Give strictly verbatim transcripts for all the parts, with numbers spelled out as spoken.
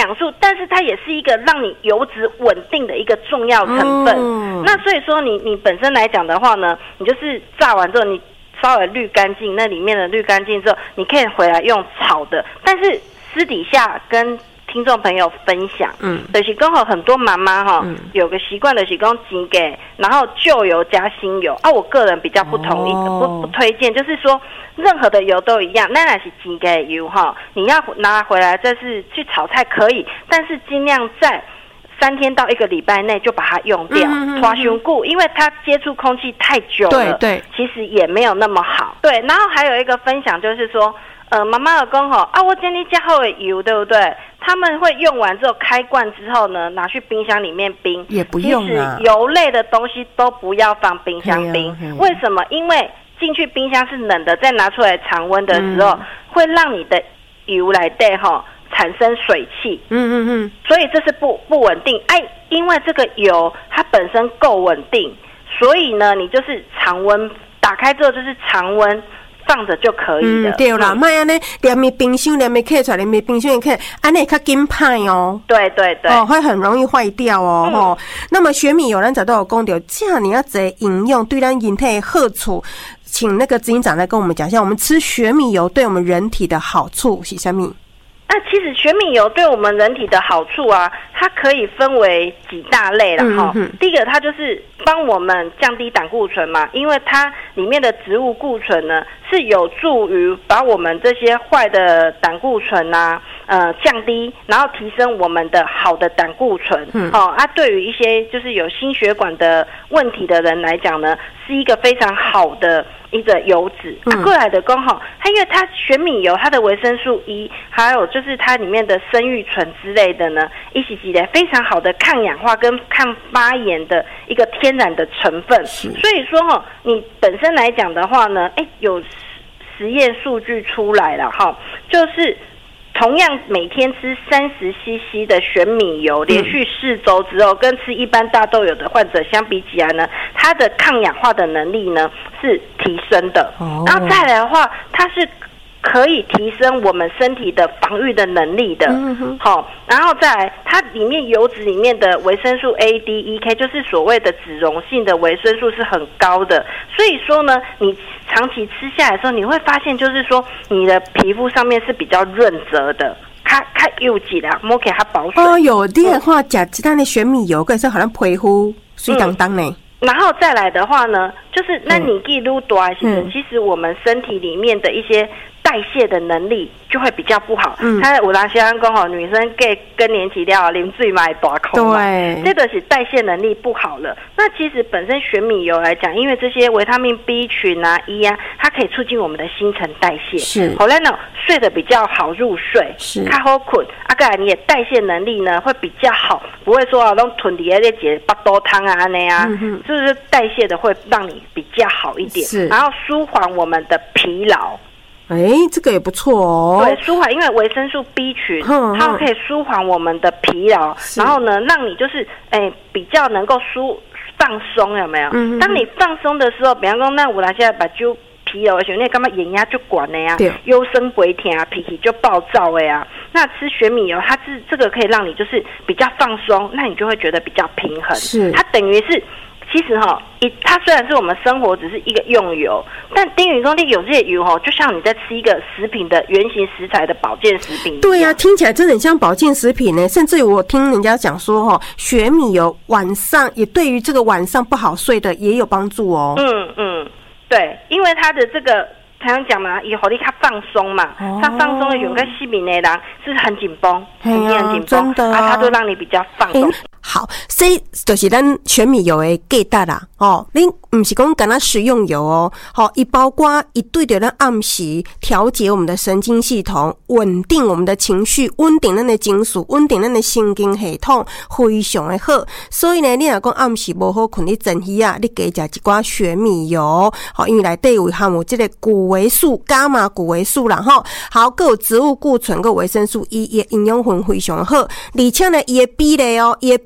养素，但是它也是一个让你油脂稳定的一个重要成分。嗯、那所以说你你本身来讲的话呢，你就是炸完之后你稍微滤干净，那里面的滤干净之后，你可以回来用炒的，但是私底下跟听众朋友分享，嗯，就是刚好很多妈妈哈，嗯、有个习惯的是讲钱给，然后旧油加新油啊，我个人比较不同意，哦、不不推荐，就是说任何的油都一样，那那是钱给油哈，你要拿回来这是去炒菜可以，但是尽量在三天到一个礼拜内就把它用掉，拖伤久，因为它接触空气太久了，对对，其实也没有那么好。对，然后还有一个分享就是说。呃，妈妈有讲吼啊，我今天加好的油，对不对？他们会用完之后开罐之后呢，拿去冰箱里面冰， 也不用啊。 其实油类的东西都不要放冰箱冰，啊啊、为什么？因为进去冰箱是冷的，再拿出来常温的时候，嗯、会让你的油来对哈产生水汽。嗯嗯嗯。所以这是不不稳定。哎，因为这个油它本身够稳定，所以呢，你就是常温打开之后就是常温。放着就可以了。嗯， 对啦，莫安尼连咪冰箱连咪开出来，连咪冰箱开，安尼较紧歹哦。 对对对， 哦，会很容易坏掉哦。吼、嗯，那么学米油咱早都有讲到，这样你要怎饮用对咱人体的好处，请那个执行长来跟我们讲一下，我们吃学米油对我们人体的好处是什么？ 那其实学米油对我们人体的好处啊，它可以分为几大类啦哈。嗯、第一个，它就是帮我们降低胆固醇嘛，因为它里面的植物固醇呢，是有助于把我们这些坏的胆固醇啊，呃降低，然后提升我们的好的胆固醇。嗯，哦啊，对于一些就是有心血管的问题的人来讲呢，是一个非常好的一个油脂。嗯、啊，过来的刚好，它因为它玄米油它的维生素 E， 还有就是它里面的生育醇之类的呢，一起起来非常好的抗氧化跟抗发炎的一个天然的成分。所以说哈，你本身来讲的话呢，哎，有实验数据出来了哈，就是同样每天吃三十 C C 的玄米油，连续四周之后，跟吃一般大豆油的患者相比起来呢，它的抗氧化的能力呢是提升的。哦、然后再来的话，它是可以提升我们身体的防御的能力的。嗯好、哦，然后再来，它里面油脂里面的维生素 A、D、E、K， 就是所谓的脂溶性的维生素是很高的。所以说呢，你长期吃下来的时候，你会发现就是说，你的皮肤上面是比较润泽的。它它有几啦，摸起来它保水。 哦，有的话，假鸡蛋的玄米油，可是好像皮肤水当当呢。嗯然后再来的话呢，就是那你记录多啊，其实其实我们身体里面的一些代谢的能力就会比较不好。嗯，他有那些人讲吼，女生给更年期了，啉水嘛会大口嘛，对，这个是代谢能力不好了。那其实本身玄米油来讲，因为这些维他命 B 群啊、E 啊，它可以促进我们的新陈代谢，是，后来呢睡得比较好入睡，是，较好困。啊，再来你的代谢能力呢会比较好，不会说啊，拢囤伫咧解巴肚汤啊安尼啊，嗯、就是代谢的会让你比较好一点，是，然后舒缓我们的疲劳。 哎，这个也不错哦。 对，舒缓，因为维生素 B 群，嗯、它可以舒缓我们的疲劳，然后呢，让你就是哎比较能够舒放松，有没有？嗯、当你放松的时候，比方说，那有哪些把就疲劳的时候，你干嘛眼压就管的呀？忧生鬼甜啊，脾气就暴躁的呀。那吃玄米油，它是这个可以让你就是比较放松，那你就会觉得比较平衡。是，它等于是。其实哈，它虽然是我们生活只是一个用油，但丁宇说你有这些油哈，就像你在吃一个食品的原型食材的保健食品一样。 对呀、啊，听起来真的很像保健食品呢。甚至于我听人家讲说哈，玄米油晚上也对于这个晚上不好睡的也有帮助哦。 嗯嗯，对，因为它的这个。常常讲嘛，以后你较放松嘛，他、哦、放松的时候，跟失眠的人是很紧绷，很很紧绷，真的啊，它都让你比较放松。 好，这就是咱玄米油的价值啦。哦，恁不是讲干那食用油哦，好、哦，一包括一对的咱暗时调节我们的神经系统，稳定我们的情绪，稳定咱的情绪，稳定咱的神经系统，非常的好。所以呢，你若讲暗时无好困，你晨起啊，你加食一寡玄米油，好、哦，因为内底有含有这个谷维素、伽马谷维素啦，吼，好，还有植物固醇，还有维生素 E， 伊营养分非常好，而且呢，伊的比例哦，伊的比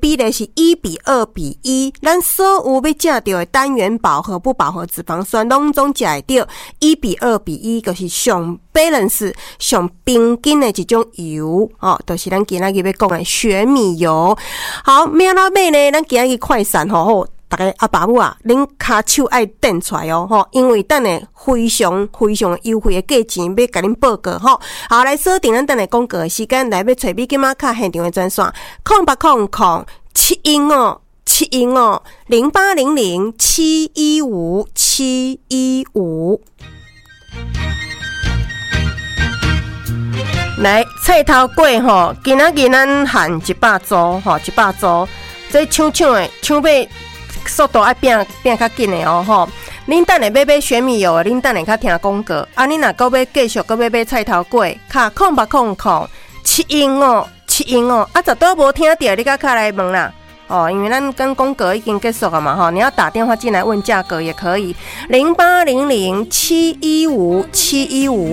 比例是一比二比一，咱所有要食到的单元饱和不饱和脂肪酸拢总食会到一比二比一，就是上 balance 上平均的一种油哦，就是咱今仔日要讲的玄米油。好，咩啦买呢？咱今仔日快闪吼吼。大家阿爸母啊，恁骹手爱垫出来哦吼，因为等下非常非常优惠的价钱要甲恁报告吼。好，来锁定咱等下广告的时间，来要找美金马卡现场的专线，空八空空七一五七一五零八零零七一五七一五。来菜头粿吼，今仔日咱限一百组吼，一百组，这抢抢的抢买。速度爱变变较紧的哦吼！恁等下要买玄米油的，恁等下较听广告。啊，恁若搁要继续搁要买菜头粿，卡空八空空七一五七一五啊，十多无听到，你甲卡来问啦。哦，因为咱跟广告已经结束了嘛吼，你要打电话进来问价格也可以，零八零零七一五七一五。